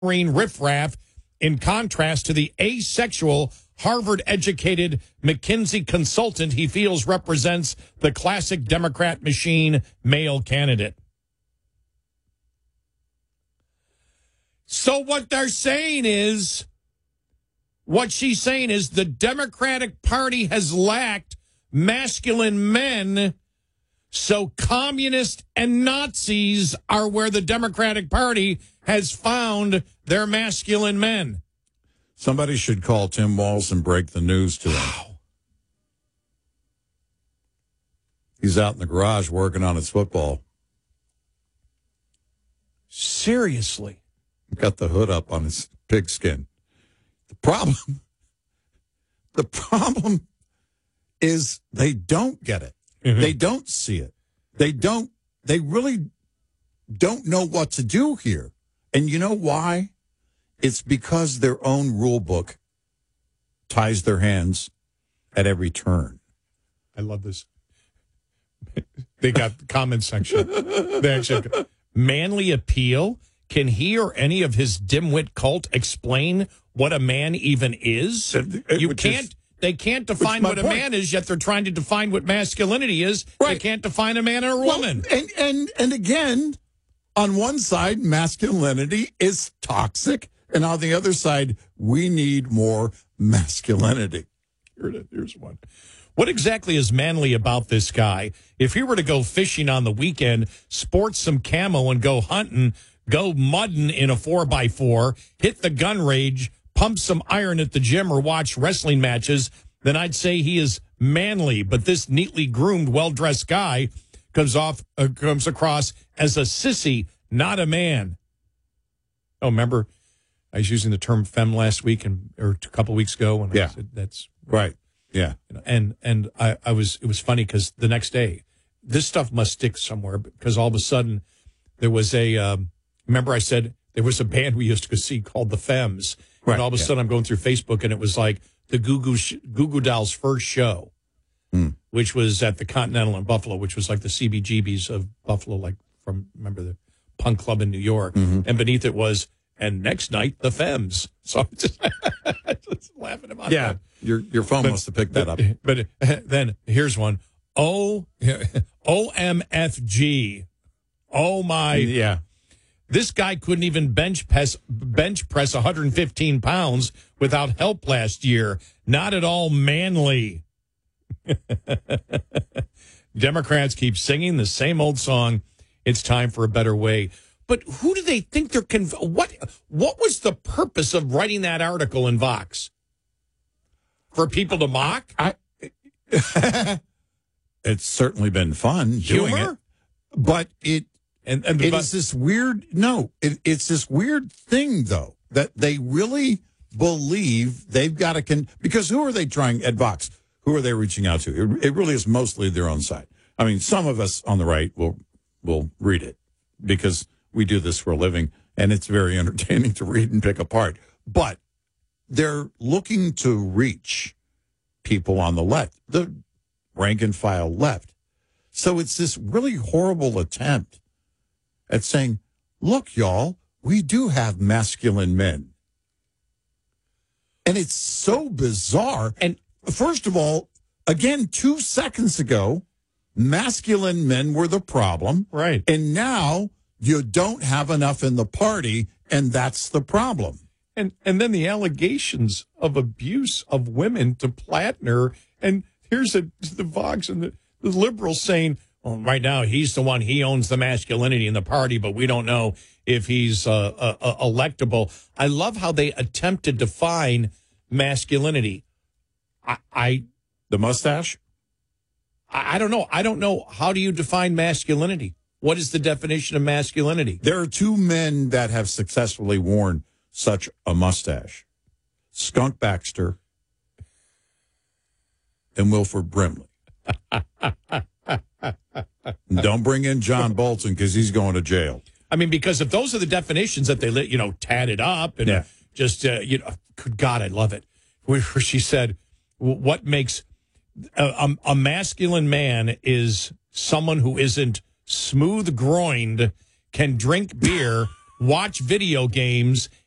riffraff in contrast to the asexual, Harvard-educated McKinsey consultant he feels represents the classic Democrat machine male candidate. So what she's saying is the Democratic Party has lacked masculine men, so communists and Nazis are where the Democratic Party has found their masculine men. Somebody should call Tim Walz and break the news to him. Wow. He's out in the garage working on his football. Seriously. Got the hood up on his pigskin. The problem is they don't get it. Mm-hmm. They don't see it. They really don't know what to do here. And you know why? It's because their own rule book ties their hands at every turn. I love this. They got the comment section. They actually manly appeal. Can he or any of his dimwit cult explain what a man even is? They can't define what a man is, yet they're trying to define what masculinity is. Right. They can't define a man or a woman. And again, on one side, masculinity is toxic, and on the other side, we need more masculinity. Here's one. What exactly is manly about this guy? If he were to go fishing on the weekend, sport some camo and go hunting, go mudding in a 4x4, hit the gun range, pump some iron at the gym, or watch wrestling matches, then I'd say he is manly. But this neatly groomed, well-dressed guy comes across as a sissy, not a man. Oh, remember, I was using the term femme last week or a couple weeks ago when I said that's right. Yeah, and it was funny because the next day, this stuff must stick somewhere because all of a sudden there was remember I said there was a band we used to go see called the Femmes, right, and all of a sudden I'm going through Facebook and it was like the Goo Goo Dolls' first show, which was at the Continental in Buffalo, which was like the CBGBs of Buffalo, like from, remember, the punk club in New York, and beneath it was, and next night, the Femmes. So I'm just laughing about that. Yeah, your phone must have picked that up. But then here's one. OMFG. Oh, my. Yeah. This guy couldn't even bench press 115 pounds without help last year. Not at all manly. Democrats keep singing the same old song. It's time for a better way. But who do they think they're what was the purpose of writing that article in Vox? For people to mock? It's certainly been fun doing it. But it is this weird, it's this weird thing, though, that they really believe they've got to, because who are they trying at Vox? Who are they reaching out to? It really is mostly their own side. I mean, some of us on the right will read it because we do this for a living, and it's very entertaining to read and pick apart. But they're looking to reach people on the left, the rank and file left. So it's this really horrible attempt at saying, look, y'all, we do have masculine men. And it's so bizarre. And first of all, again, 2 seconds ago, masculine men were the problem. Right. And now you don't have enough in the party, and that's the problem. And then the allegations of abuse of women to Plattner. And here's the Vox and the liberals saying, well, right now he's the one, he owns the masculinity in the party, but we don't know if he's electable. I love how they attempt to define masculinity. The mustache? I don't know. I don't know. How do you define masculinity? What is the definition of masculinity? There are 2 men that have successfully worn such a mustache. Skunk Baxter and Wilford Brimley. Don't bring in John Bolton because he's going to jail. I mean, because if those are the definitions that they, tatted up and just, good God, I love it. Where she said, what makes a masculine man is someone who isn't smooth-groined, can drink beer, watch video games,